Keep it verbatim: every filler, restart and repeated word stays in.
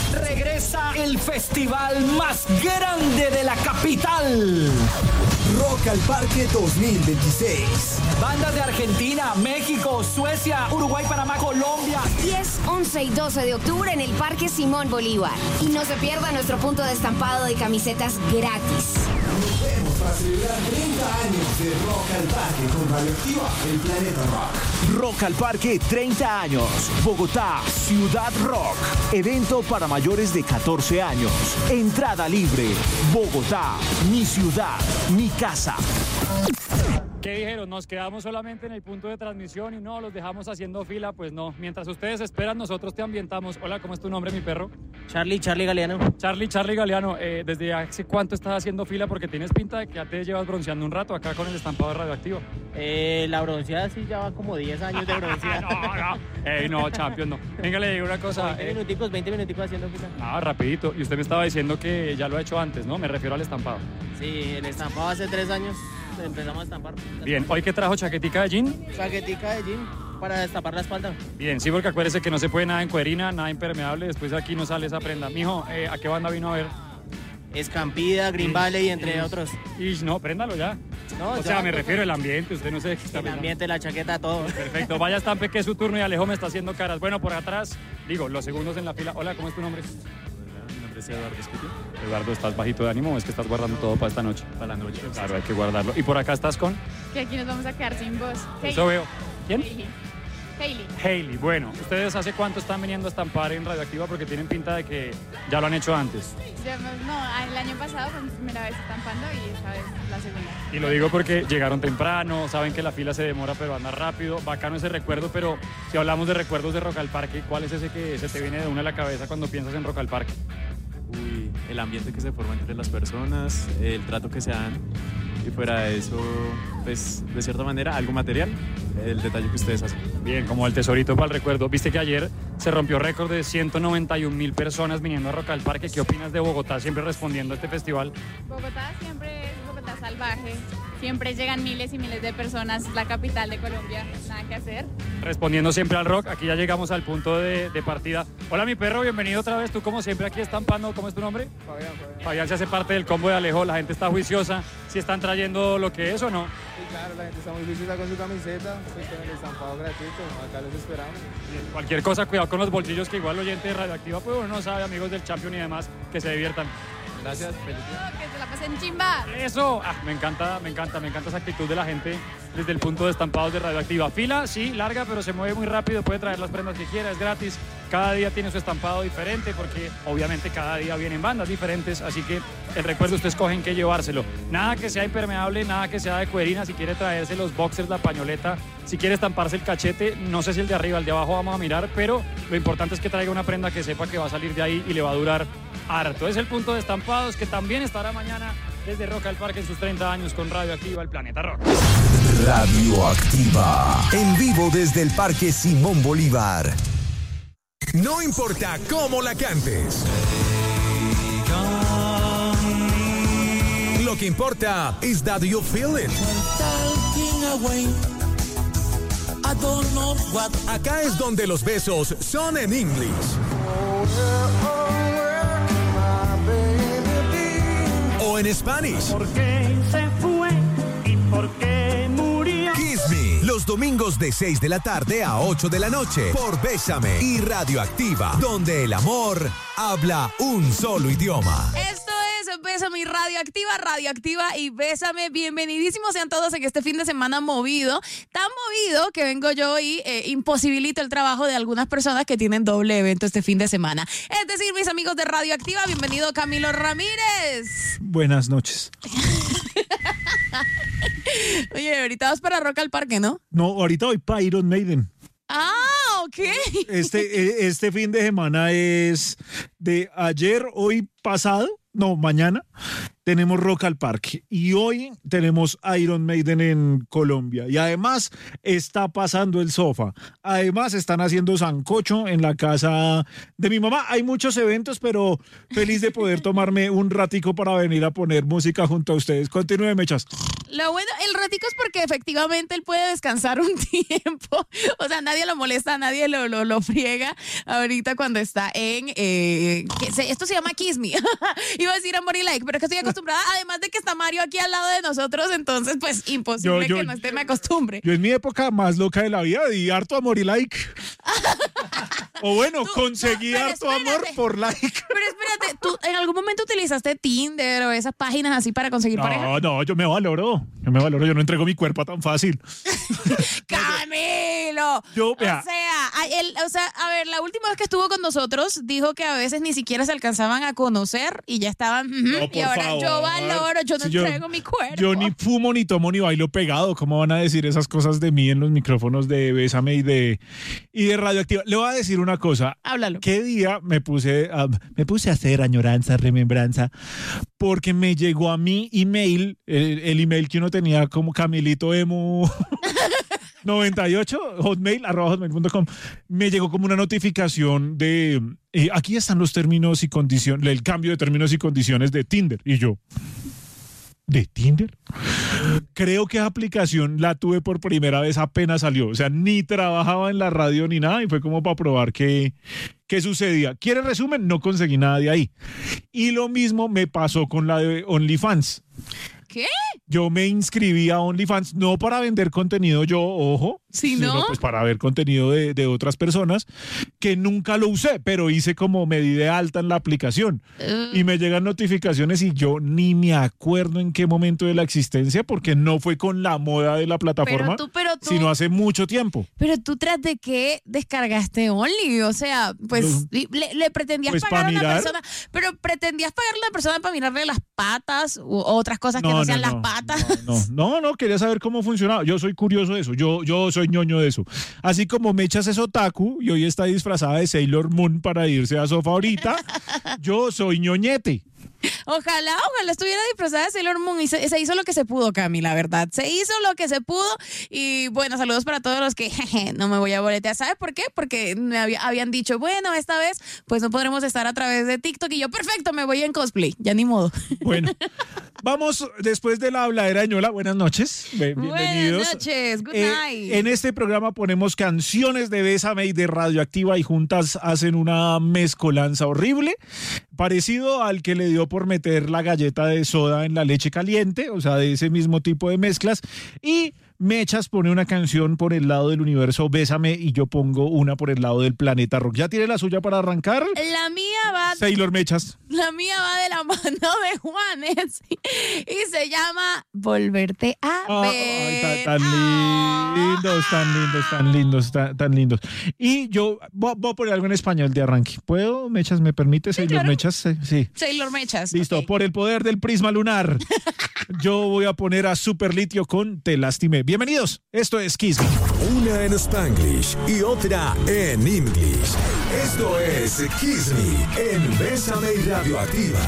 Regresa el festival más grande de la capital. Rock al Parque dos mil veintiséis. Bandas de Argentina, México, Suecia, Uruguay, Panamá, Colombia. diez, once y doce de octubre en el Parque Simón Bolívar. Y no se pierda nuestro punto de estampado de camisetas gratis. Nos vemos para celebrar treinta años de Rock al Parque con Radioactiva, el Planeta Rock. Rock al Parque treinta años. Bogotá, Ciudad Rock. Evento para mayores de catorce años. Entrada libre. Bogotá, mi ciudad, mi casa. ¿Qué dijeron? ¿Nos quedamos solamente en el punto de transmisión y no los dejamos haciendo fila? Pues no. Mientras ustedes esperan, nosotros te ambientamos. Hola, ¿cómo es tu nombre, mi perro? Charlie, Charlie Galeano. Charlie, Charlie Galeano. Eh, ¿Desde hace cuánto estás haciendo fila? Porque tienes pinta de que ya te llevas bronceando un rato acá con el estampado de Radioactiva. Eh, la bronceada sí ya va como diez años de bronceada. no, no. Ey, no, champion, no. Venga, le digo una cosa. veinte eh, minuticos, veinte minuticos haciendo fila. No, rapidito. Y usted me estaba diciendo que ya lo ha hecho antes, ¿no? Me refiero al estampado. Sí, el estampado hace tres años empezamos a estampar. Bien, ¿hoy qué trajo? ¿Chaquetica de jean? Chaquetica de jean para destapar la espalda. Bien, sí, porque acuérdese que no se puede nada en cuerina, nada impermeable, después de aquí no sale esa prenda. Mijo, eh, ¿a qué banda vino a ver? Escampida, Green Valley, entre y, otros. Y no, préndalo ya. No, o ya, sea, me no, refiero al ambiente, usted no sé qué está El pensando. ambiente, la chaqueta, todo. Perfecto, vaya estampe que es su turno y Alejo me está haciendo caras. Bueno, por atrás, digo, los segundos en la fila. Hola, ¿cómo es tu nombre? Mi nombre es Eduardo Escupio. Eduardo, ¿estás bajito de ánimo o es que estás guardando todo para esta noche? Para la noche. Claro, hay que guardarlo. ¿Y por acá estás con? Que aquí nos vamos a quedar sin voz. Eso veo. ¿Quién? Hailey. Hailey. Hailey. Bueno, ¿ustedes hace cuánto están viniendo a estampar en Radioactiva? Porque tienen pinta de que ya lo han hecho antes. No, el año pasado fue mi primera vez estampando y esta vez la segunda. Y lo digo porque llegaron temprano, saben que la fila se demora pero anda rápido. Bacano ese recuerdo, pero si hablamos de recuerdos de Rock al Parque, ¿cuál es ese que se te viene de una a la cabeza cuando piensas en Rock al Parque? Uy, el ambiente que se forma entre las personas, el trato que se dan. Y fuera de eso, pues, de cierta manera, algo material, el detalle que ustedes hacen. Bien, como el tesorito para el recuerdo. Viste que ayer se rompió récord de ciento noventa y un mil personas viniendo a Rock al Parque. ¿Qué opinas de Bogotá siempre respondiendo a este festival? Bogotá siempre es Bogotá salvaje. Siempre llegan miles y miles de personas, la capital de Colombia, nada que hacer. Respondiendo siempre al rock, aquí ya llegamos al punto de, de partida. Hola mi perro, bienvenido otra vez. Tú como siempre aquí estampando, ¿cómo es tu nombre? Fabián, Fabián. Fabián se hace parte del combo de Alejo, la gente está juiciosa. ¿Si están trayendo lo que es o no? Sí, claro, la gente está muy juiciosa con su camiseta, pues con el estampado gratuito, acá los esperamos. Bien, cualquier cosa, cuidado con los bolsillos, que igual el oyente de Radioactiva, pues uno no sabe, amigos del Champion y demás, que se diviertan. Gracias, feliz día. Que se la pasen chimba. Eso, ah, me encanta, me encanta, me encanta esa actitud de la gente desde el punto de estampados de Radioactiva. Fila, sí, larga, pero se mueve muy rápido, puede traer las prendas que quiera, es gratis. Cada día tiene su estampado diferente porque obviamente cada día vienen bandas diferentes, así que el recuerdo usted escoge en qué llevárselo. Nada que sea impermeable, nada que sea de cuerina, si quiere traerse los boxers, la pañoleta, si quiere estamparse el cachete, no sé si el de arriba, el de abajo vamos a mirar, pero lo importante es que traiga una prenda que sepa que va a salir de ahí y le va a durar harto. Es el punto de estampados que también estará mañana desde Rock al Parque en sus treinta años con Radioactiva, el Planeta Rock. Radioactiva. En vivo desde el Parque Simón Bolívar. No importa cómo la cantes. Lo que importa es that you feel it. Acá es donde los besos son en English. O en Spanish. ¿Por qué se fue y por qué murió? Kiss Me, los domingos de seis de la tarde a ocho de la noche por Bésame y Radioactiva, donde el amor habla un solo idioma. Esto es Bésame y Radioactiva, Radioactiva y Bésame. Bienvenidísimos sean todos en este fin de semana movido, tan movido que vengo yo y eh, imposibilito el trabajo de algunas personas que tienen doble evento este fin de semana. Es decir, mis amigos de Radioactiva, bienvenido Camilo Ramírez. Buenas noches. Oye, ahorita vas para Rock al Parque, ¿no? No, ahorita voy para Iron Maiden. Ah, ok. Este, este fin de semana es de ayer, hoy pasado, no, mañana, tenemos Rock al Parque y hoy tenemos Iron Maiden en Colombia y además está pasando el sofá. Además están haciendo sancocho en la casa de mi mamá. Hay muchos eventos, pero feliz de poder tomarme un ratico para venir a poner música junto a ustedes. Continúe, Mechas. Lo bueno, el ratico es porque efectivamente él puede descansar un tiempo. O sea, nadie lo molesta, nadie lo, lo, lo friega ahorita cuando está en... Eh, que se, esto se llama Kiss Me. Iba a decir Amor y Like, pero es que estoy acostumbrada, además de que está Mario aquí al lado de nosotros, entonces pues imposible yo, yo, que no esté, me acostumbre. Yo en mi época más loca de la vida di harto amor y like. O bueno, tú, conseguí no, harto espérate, amor por like. Pero espérate, ¿tú en algún momento utilizaste Tinder o esas páginas así para conseguir no, pareja? No, no, yo me valoro. Yo me valoro, yo no entrego mi cuerpo tan fácil. ¡Camilo! Yo, vea. O sea, él, o sea, a ver, la última vez que estuvo con nosotros dijo que a veces ni siquiera se alcanzaban a conocer y ya estaban, uh-huh, no, y ahora favor. yo valoro, yo no si entrego yo, mi cuerpo. Yo ni fumo, ni tomo, ni bailo pegado. ¿Cómo van a decir esas cosas de mí en los micrófonos de Bésame y de, y de Radioactiva? Le voy a decir una cosa. Háblalo. ¿Qué día me puse a, me puse a hacer añoranza, remembranza? Porque me llegó a mi email, el, el email que uno tenía como Camilito Emo noventa y ocho, hotmail, arroba hotmail punto com. Me llegó como una notificación de eh, aquí están los términos y condiciones, el cambio de términos y condiciones de Tinder. Y yo, ¿de Tinder? Creo que esa aplicación la tuve por primera vez apenas salió. O sea, ni trabajaba en la radio ni nada y fue como para probar qué, qué sucedía. ¿Quiere resumen? No conseguí nada de ahí. Y lo mismo me pasó con la de OnlyFans. ¿Qué? Yo me inscribí a OnlyFans, no para vender contenido yo, ojo, ¿Sí, sino no? pues para ver contenido de, de otras personas, que nunca lo usé, pero hice como me di de alta en la aplicación. Uh. Y me llegan notificaciones y yo ni me acuerdo en qué momento de la existencia, porque no fue con la moda de la plataforma, pero tú, pero tú, sino hace mucho tiempo. Pero tú tras de qué descargaste Only, o sea, pues los, le, le pretendías pues pagar a una mirar. persona, pero pretendías pagarle a una persona para mirarle las patas u otras cosas que no, no sean no, las no, patas. No, no, no, quería saber cómo funcionaba. Yo soy curioso de eso, yo, yo soy ñoño de eso. Así como Mechas es otaku y hoy está disfrazada de Sailor Moon para irse a sofá ahorita, yo soy ñoñete. Ojalá, ojalá estuviera disfrazada de Sailor Moon y se, se hizo lo que se pudo, Cami, la verdad. Se hizo lo que se pudo y bueno, saludos para todos los que jeje, no me voy a boletear. ¿Sabes por qué? Porque me había, habían dicho, bueno, esta vez pues no podremos estar a través de TikTok y yo, perfecto, me voy en cosplay, ya ni modo. Bueno, vamos después de la habladera ñola, buenas noches, bienvenidos. Buenas noches, good night. Eh, en este programa ponemos canciones de Bésame y de Radioactiva y juntas hacen una mezcolanza horrible, parecido al que le dio por meter la galleta de soda en la leche caliente, o sea, de ese mismo tipo de mezclas, y Mechas pone una canción por el lado del universo Bésame y yo pongo una por el lado del planeta rock. ¿Ya tiene la suya para arrancar? La mía va... Sailor Mechas. La mía va de la mano de Juanes y se llama Volverte a ah, ver. Ay, tan, tan lindos, tan lindos, tan lindos, tan, tan lindos. Y yo voy, voy a poner algo en español de arranque. ¿Puedo, Mechas? ¿Me permite, Sailor sí, claro. Mechas? Sí. Sailor Mechas. Listo, okay. Por el poder del prisma lunar. Yo voy a poner a Super Litio con Te Lastimé. Bienvenidos, esto es Kiss Me. Una en Spanglish y otra en English. Esto es Kiss Me en Bésame y Radioactiva.